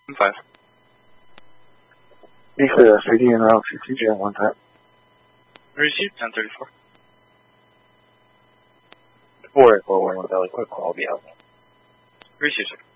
5. Be clear, speaking in route CTJ 1 time. Received 1034. 4-4-1 with belly, quick call, be out. Received, sir.